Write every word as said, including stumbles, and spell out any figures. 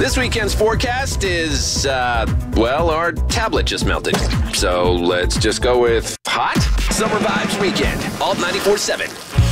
This weekend's forecast is, uh, well, our tablet just melted. So let's just go with hot summer vibes weekend. Alt ninety-four point seven.